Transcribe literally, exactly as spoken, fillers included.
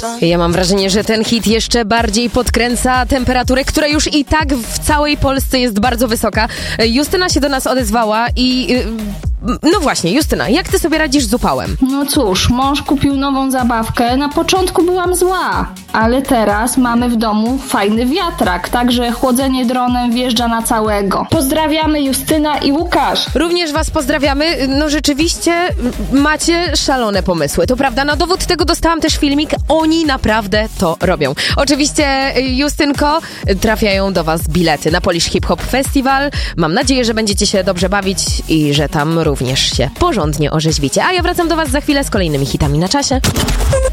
Ja mam wrażenie, że ten hit jeszcze bardziej podkręca temperaturę, która już i tak w całej Polsce jest bardzo wysoka. Justyna się do nas odezwała i... No właśnie, Justyna, jak ty sobie radzisz z upałem? No cóż, mąż kupił nową zabawkę. Na początku byłam zła, ale teraz mamy w domu fajny wiatrak, także chłodzenie dronem wjeżdża na całego. Pozdrawiamy Justyna i Łukasz. Również was pozdrawiamy. No rzeczywiście macie szalone pomysły. To prawda, na dowód tego dostałam też filmik. Oni naprawdę to robią. Oczywiście, Justynko, trafiają do was bilety na Polish Hip Hop Festival. Mam nadzieję, że będziecie się dobrze bawić i że tam również się porządnie orzeźwicie. A ja wracam do was za chwilę z kolejnymi hitami na czasie.